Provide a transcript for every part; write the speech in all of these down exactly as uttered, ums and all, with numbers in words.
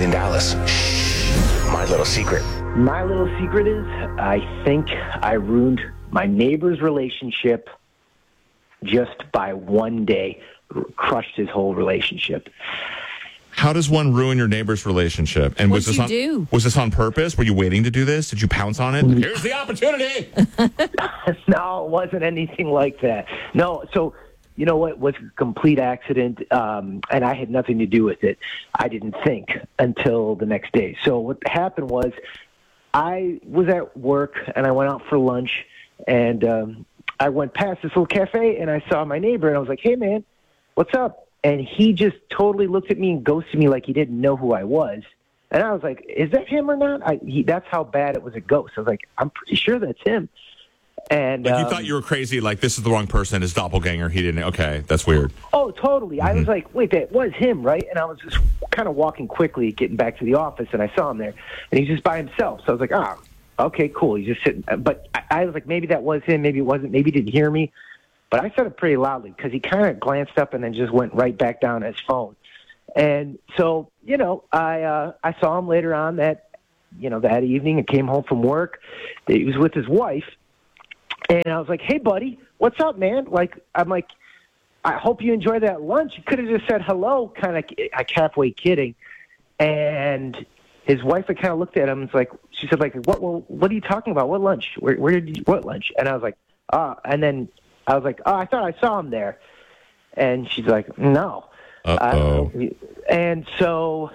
Kate in Dallas. Shh. My little secret. My little secret is I think I ruined my neighbor's relationship just by one day, crushed his whole relationship. How does one ruin your neighbor's relationship? And was What'd this you on do? was this on purpose? Were you waiting to do this? Did you pounce on it? Here's the opportunity. No, it wasn't anything like that. No, so you know what? It was a complete accident, um, and I had nothing to do with it. I didn't think until the next day. So what happened was I was at work, and I went out for lunch, and um, I went past this little cafe, and I saw my neighbor, and I was like, hey, man, what's up? And he just totally looked at me and ghosted me like he didn't know who I was. And I was like, is that him or not? I, he, that's how bad it was a ghost. I was like, I'm pretty sure that's him. And Like you um, thought you were crazy, like this is the wrong person, his doppelganger. He didn't. Okay, that's weird. Oh, totally. Mm-hmm. I was like, wait, that was him, right? And I was just kind of walking quickly, getting back to the office, and I saw him there. And he's just by himself. So I was like, oh, okay, cool. He's just sitting. But I, I was like, maybe that was him. Maybe it wasn't. Maybe he didn't hear me. But I said it pretty loudly because he kind of glanced up and then just went right back down his phone. And so, you know, I uh, I saw him later on that, you know, that evening. I came home from work. He was with his wife. And I was like, hey, buddy, what's up, man? Like, I'm like, I hope you enjoy that lunch. You could have just said hello, kind of like halfway kidding. And his wife had kind of looked at him and was like, she said, like, what well, what are you talking about? What lunch? Where, where did you, what lunch? And I was like, ah, and then I was like, oh, I thought I saw him there. And she's like, no. Uh-oh. Uh, and so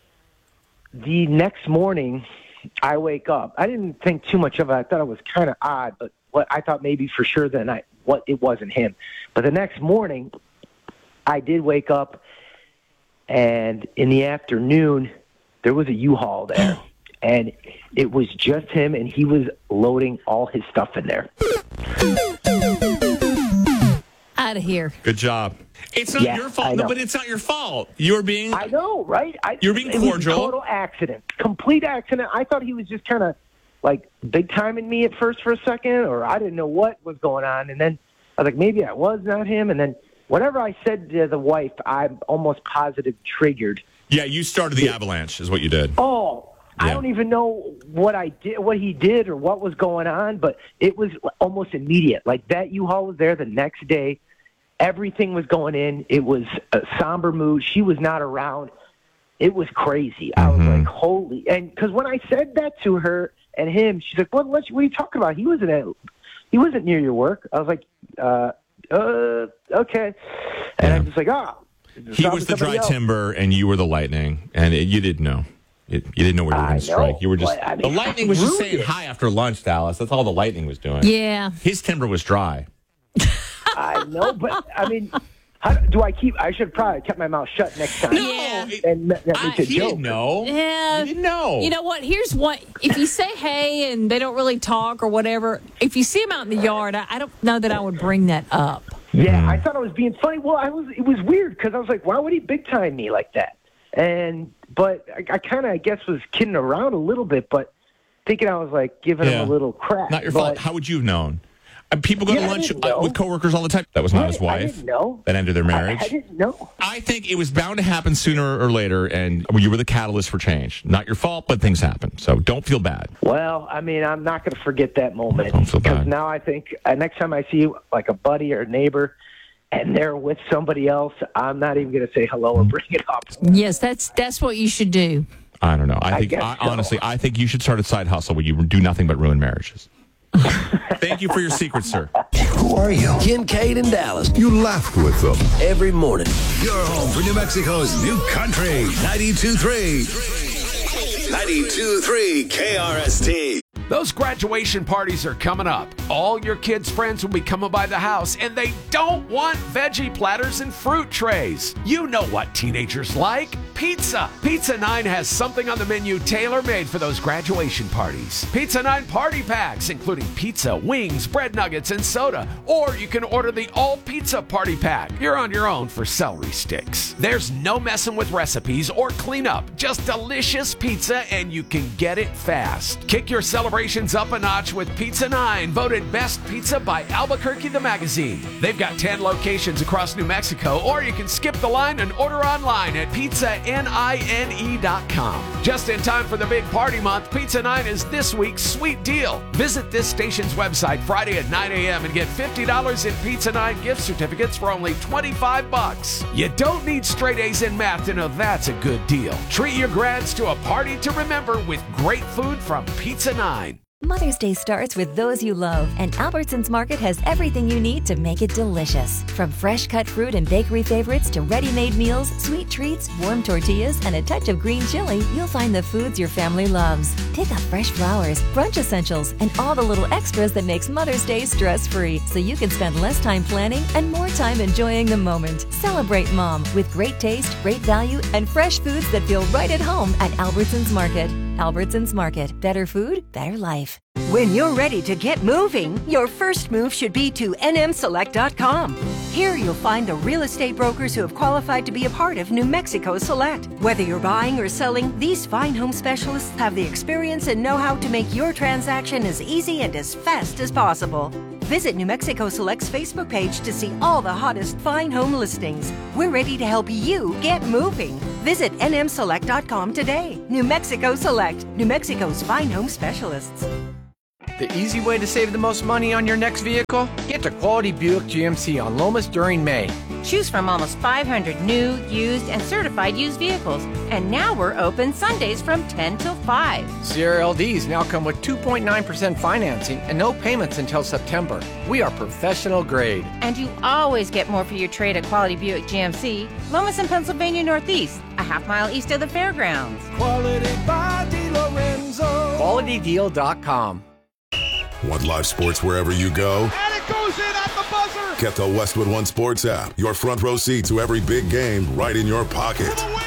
the next morning, I wake up. I didn't think too much of it. I thought it was kind of odd, but what I thought maybe for sure that I, what it wasn't him. But the next morning, I did wake up, and in the afternoon, there was a U-Haul there. And it was just him, and he was loading all his stuff in there. Out of here. Good job. It's not Yeah, your I fault, know. no, but it's not your fault. You were being. I know, right? I, You're being it was a cordial. total accident. Complete accident. I thought he was just kind of, like, big-timing me at first for a second, or I didn't know what was going on. And then I was like, maybe that was not him. And then whatever I said to the wife, I'm almost positive triggered. Yeah, you started the avalanche, is what you did. Oh, I Yeah. don't even know what I did, what he did, or what was going on, but it was almost immediate. Like, that U-Haul was there the next day. Everything was going in. It was a somber mood. She was not around. It was crazy. I was Mhm. like, holy. And because when I said that to her and him, she's like, what, what, what are you talking about? He wasn't at, he wasn't near your work. I was like, uh, uh, okay. And Yeah. I'm just like, ah. He was the dry timber, and you were the lightning, and it, you didn't know. It, you didn't know where you were going I to strike. know, You were just but, I mean, the lightning was just ruined saying it. hi after lunch, Dallas. That's all the lightning was doing. Yeah. His timber was dry. I know, but I mean, how, do I keep? I should probably kept my mouth shut next time. Yeah. it- and that that I, makes a he joke. didn't know. Yeah. He didn't know. You know what? Here's what. If you say hey and they don't really talk or whatever, if you see them out in the yard, I, I don't know that I would bring that up. Yeah, I thought I was being funny. Well, I was. It was weird because I was like, why would he big time me like that? And but I, I kind of, I guess, was kidding around a little bit, but thinking I was like giving Yeah. him a little crap. Not your but, fault. How would you have known? Uh, people go Yeah, to I lunch didn't uh, know. with coworkers all the time. That was not I, his I wife. didn't know. That ended their marriage. I, I didn't know. I think it was bound to happen sooner or later, and you were the catalyst for change. Not your fault, but things happen. So don't feel bad. Well, I mean, I'm not going to forget that moment. Don't feel because bad. now I think uh, next time I see like a buddy or a neighbor, and they're with somebody else, I'm not even going to say hello or bring it up. Yes, that's that's what you should do. I don't know. I I think, guess I, so. honestly, I think you should start a side hustle where you do nothing but ruin marriages. Thank you for your secret, sir. Who are you? Kincaid in Dallas You laughed with them. every morning. You're home for New Mexico's new country. ninety-two point three. ninety-two point three K R S T. Those graduation parties are coming up. All your kids' friends will be coming by the house, and they don't want veggie platters and fruit trays. You know what teenagers like. Pizza. Pizza nine has something on the menu tailor-made for those graduation parties. Pizza nine party packs, including pizza, wings, bread nuggets, and soda. Or you can order the all-pizza party pack. You're on your own for celery sticks. There's no messing with recipes or cleanup. Just delicious pizza, and you can get it fast. Kick your celebration celebrations up a notch with Pizza nine, voted best pizza by Albuquerque the Magazine. They've got ten locations across New Mexico, or you can skip the line and order online at pizza nine dot com. Just in time for the big party month, Pizza nine is this week's sweet deal. Visit this station's website Friday at nine a.m. and get fifty dollars in Pizza nine gift certificates for only twenty-five bucks. You don't need straight A's in math to know that's a good deal. Treat your grads to a party to remember with great food from Pizza nine. Mother's Day starts with those you love, and Albertsons Market has everything you need to make it delicious. From fresh cut fruit and bakery favorites to ready-made meals, sweet treats, warm tortillas, and a touch of green chili, you'll find the foods your family loves. Pick up fresh flowers, brunch essentials, and all the little extras that makes Mother's Day stress-free, so you can spend less time planning and more time enjoying the moment. Celebrate Mom with great taste, great value, and fresh foods that feel right at home at Albertsons Market. Albertsons Market. Better food, better life. When you're ready to get moving, your first move should be to N M select dot com. Here you'll find the real estate brokers who have qualified to be a part of New Mexico Select. Whether you're buying or selling, these fine home specialists have the experience and know-how to make your transaction as easy and as fast as possible. Visit New Mexico Select's Facebook page to see all the hottest fine home listings. We're ready to help you get moving. Visit N M select dot com today. New Mexico Select, New Mexico's fine home specialists. The easy way to save the most money on your next vehicle? Get to Quality Buick G M C on Lomas during May. Choose from almost five hundred new, used, and certified used vehicles. And now we're open Sundays from ten till five. Sierra L Ds now come with two point nine percent financing and no payments until September. We are professional grade. And you always get more for your trade at Quality Buick G M C, Lomas and Pennsylvania Northeast, a half mile east of the fairgrounds. Quality by DeLorenzo. Quality Deal dot com. Want live sports wherever you go? And it goes in at the buzzer. Get the Westwood One Sports app. Your front row seat to every big game right in your pocket. For the win.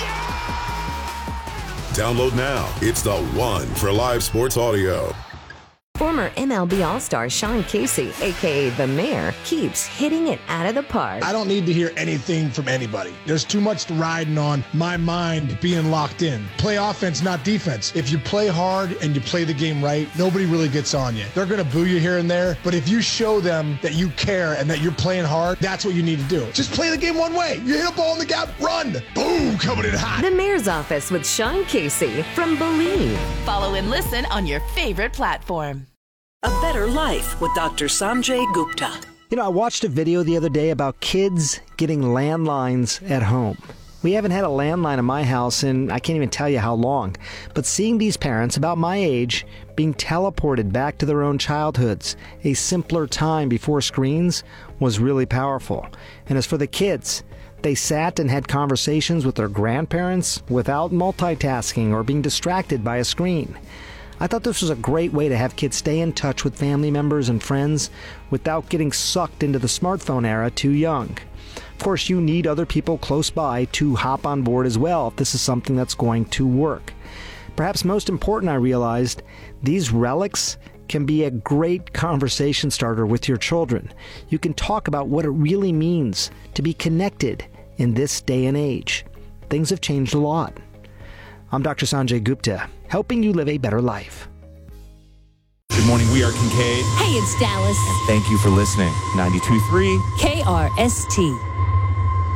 Yeah! Download now. It's the one for live sports audio. Former M L B All-Star Sean Casey, a k a. The Mayor, keeps hitting it out of the park. I don't need to hear anything from anybody. There's too much riding on my mind being locked in. Play offense, not defense. If you play hard and you play the game right, nobody really gets on you. They're going to boo you here and there, but if you show them that you care and that you're playing hard, that's what you need to do. Just play the game one way. You hit a ball in the gap, run. Boom, coming in hot. The Mayor's Office with Sean Casey from Believe. Follow and listen on your favorite platform. A Better Life with Doctor Sanjay Gupta. You know, I watched a video the other day about kids getting landlines at home. We haven't had a landline in my house in I can't even tell you how long. But seeing these parents about my age being teleported back to their own childhoods, a simpler time before screens, was really powerful. And as for the kids, they sat and had conversations with their grandparents without multitasking or being distracted by a screen. I thought this was a great way to have kids stay in touch with family members and friends without getting sucked into the smartphone era too young. Of course, you need other people close by to hop on board as well if this is something that's going to work. Perhaps most important, I realized, these relics can be a great conversation starter with your children. You can talk about what it really means to be connected in this day and age. Things have changed a lot. I'm Doctor Sanjay Gupta, helping you live a better life. Good morning, we are Kincaid. Hey, it's Dallas. And thank you for listening. ninety-two point three K R S T.